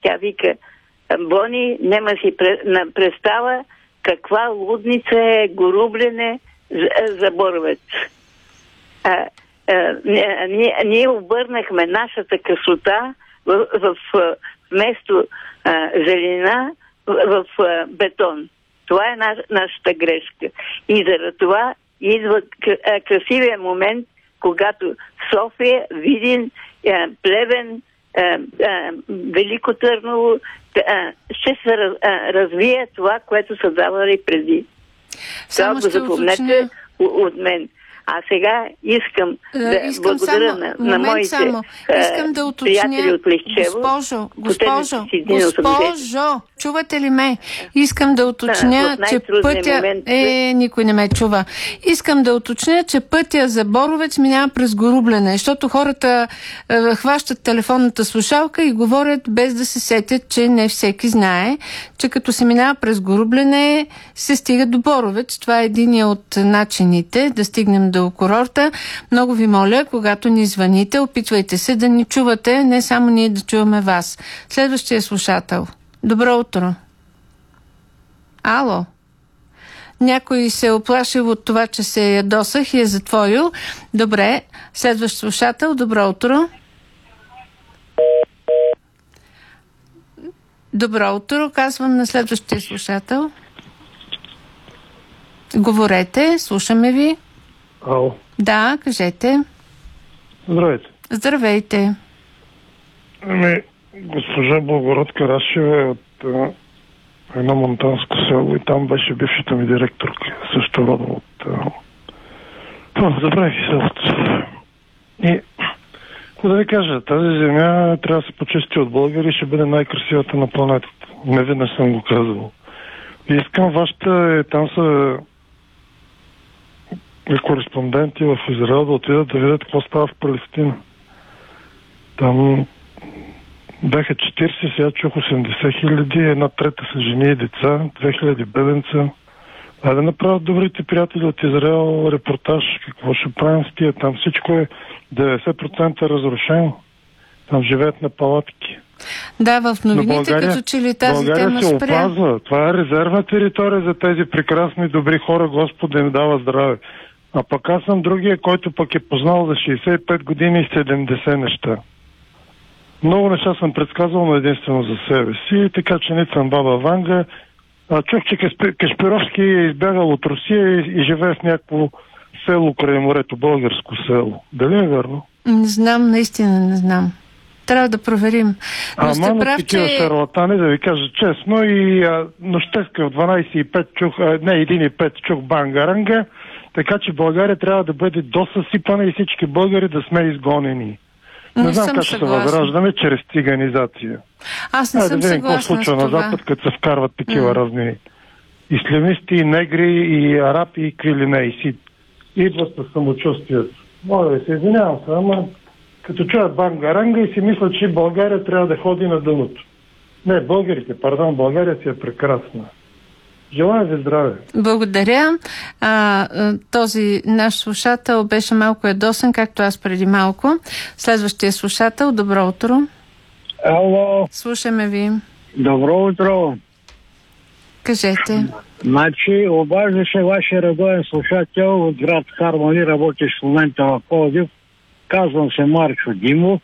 Тя вика: Бони, нема си представа каква лудница е Горублене за Боровец. Ние обърнахме нашата красота вместо зелена в бетон. Това е нашата грешка. И заради това идва красивия момент, когато София, Видин, Плевен, Велико Търново ще се развие това, което са давали преди. Това го запомнете от мен. А сега искам да благодаря на моите приятели от Лихчево. Госпожо, чувате ли ме? Искам да уточня, че пътя... никой не ме чува. Искам да уточня, че пътя за Боровец минава през Горублене, защото хората хващат телефонната слушалка и говорят без да се сетят, че не всеки знае, че като се минава през Горублене, се стига до Боровец. Това е един от начините да стигнем до курорта. Много ви моля, когато ни звъните, опитвайте се да ни чувате, не само ние да чуваме вас. Следващия слушател. Добро утро. Ало. Някой се е оплашил от това, че се ядосах и е затворил. Добре. Следващ слушател. Добро утро. Добро утро. Казвам на следващия слушател. Говорете. Слушаме ви. Ало. Да, кажете. Здравейте. Здравейте. Госпожа Благородка Рашева е от едно монтанско село и там беше бившата ми директорка. Също родом от... забравих селото. И, какво да ви кажа, тази земя трябва да се почисти от българи и ще бъде най-красивата на планетата. Не веднъж съм го казвал. И искам вашата... Там са кореспонденти в Израел да отидат да видят какво става в Палестина. Там бяха 40, сега чух 80 хиляди, 1/3 са жени и деца, 2000 беденца. Да направят добрите приятели от Израел репортаж, какво ще правим с тия. Там всичко е 90% разрушено. Там живеят на палатки. Да, в новините като че ли тази тема спря. България се опазва. Това е резервна територия за тези прекрасни добри хора. Господ да им дава здраве. А пък аз съм другия, който пък е познал за 65 години и 70 неща. Много неща съм предсказал, но единствено за себе си, така че не съм баба Ванга. Чух, че Кашпировски е избягал от Русия и живее в някакво село край морето, българско село. Дали е верно? Не знам, наистина не знам. Трябва да проверим. Но сте прав, такива шарлатани, да ви кажа честно, и нощеска в 12:05 чух, 1:05 чух бангаранга, така че България трябва да бъде досъсипана и всички българи да сме изгонени. Не знам как ще се възраждаме чрез циганизация. Аз не съм да видим какво съгласна случва с това. на Запад, като се вкарват такива разни ислямисти, негри и араби и квилинейси. Идват със самочувствието. Моля да се извинявам се, ама като чуят бангаранга и си мислят, че България трябва да ходи на дъното. Не, България си е прекрасна. Желая ви здраве. Благодаря. Този наш слушател беше малко ядосен, както аз преди малко. Следващия слушател, добро утро. Ало. Слушаме ви. Добро утро. Кажете. Значи, обаждаше вашия редовен слушател от град Хармони, работещ в момента в Пловдив. Казвам се Марчо Димов.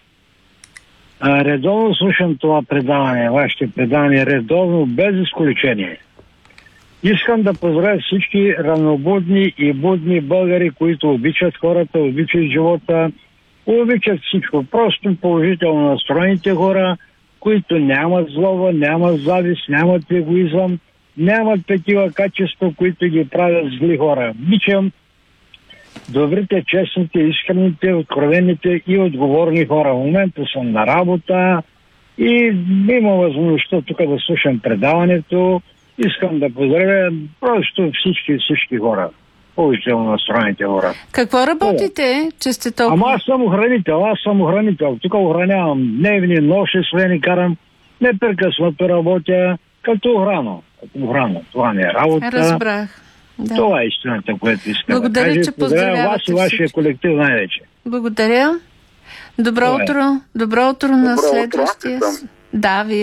Редовно слушам това предаване, вашите предавания, редовно, без изключение. Искам да поздравя всички равнобудни и будни българи, които обичат хората, обичат живота, обичат всичко. Просто положително настроените хора, които нямат злоба, нямат завист, нямат егоизъм, нямат такива качества, които ги правят зли хора. Обичам добрите, честните, искрените, откровените и отговорни хора. В момента съм на работа и имам възможността тук да слушам предаването. Искам да поздравя просто всички хора. Положително настроените хора. Какво работите, че сте толкова? Ама аз съм охранител. Тук охранявам дневни, нощи, слени карам. Непрекъснато работя като охрана. Това не е работа. Разбрах. Да. Това е истината, което искам. Благодаря, че поздравявате вас и вашия колектив най-вече. Благодаря. Добро утро. Добро утро на следващия. Да, ви